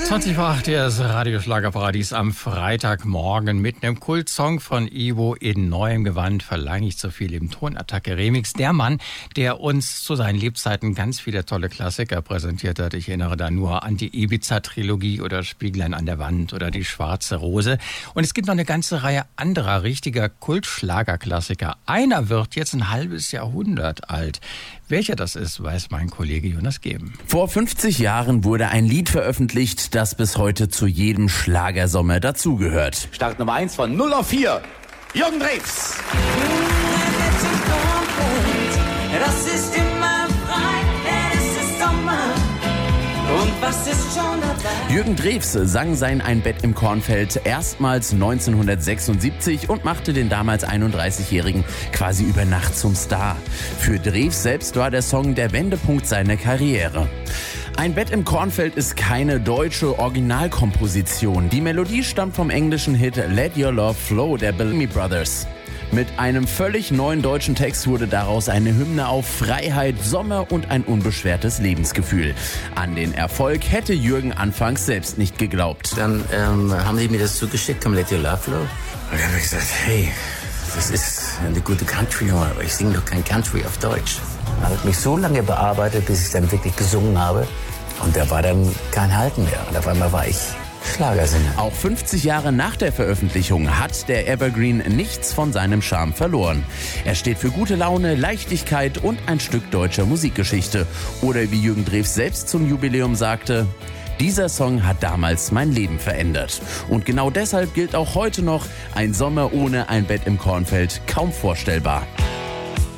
20 vor 8, das Radioschlagerparadies am Freitagmorgen mit einem Kultsong von Ivo in neuem Gewand, verlange ich zu viel im Tonattacke Remix. Der Mann, der uns zu seinen Lebzeiten ganz viele tolle Klassiker präsentiert hat. Ich erinnere da nur an die Ibiza-Trilogie oder Spieglein an der Wand oder die Schwarze Rose. Und es gibt noch eine ganze Reihe anderer richtiger Kultschlagerklassiker. Einer wird jetzt ein halbes Jahrhundert alt. Welcher das ist, weiß mein Kollege Jonas Geben. Vor 50 Jahren wurde ein Lied veröffentlicht, das bis heute zu jedem Schlagersommer dazugehört. Start Nummer 1 von 0 auf 4. Jürgen Drews. Das ist immer frei, es ist Sommer. Und was ist schon dabei? Jürgen Drews sang sein Ein Bett im Kornfeld erstmals 1976 und machte den damals 31-Jährigen quasi über Nacht zum Star. Für Drews selbst war der Song der Wendepunkt seiner Karriere. Ein Bett im Kornfeld ist keine deutsche Originalkomposition. Die Melodie stammt vom englischen Hit Let Your Love Flow der Bellamy Brothers. Mit einem völlig neuen deutschen Text wurde daraus eine Hymne auf Freiheit, Sommer und ein unbeschwertes Lebensgefühl. An den Erfolg hätte Jürgen anfangs selbst nicht geglaubt. Dann haben die mir das zugeschickt, Let Your Love Flow. Und dann habe ich gesagt, hey, das ist eine gute Country-Nummer, aber ich singe doch kein Country auf Deutsch. Ich habe mich so lange bearbeitet, bis ich dann wirklich gesungen habe. Und da war dann kein Halten mehr. Und auf einmal war ich Schlagersänger. Auch 50 Jahre nach der Veröffentlichung hat der Evergreen nichts von seinem Charme verloren. Er steht für gute Laune, Leichtigkeit und ein Stück deutscher Musikgeschichte. Oder wie Jürgen Drews selbst zum Jubiläum sagte: Dieser Song hat damals mein Leben verändert. Und genau deshalb gilt auch heute noch: Ein Sommer ohne ein Bett im Kornfeld kaum vorstellbar.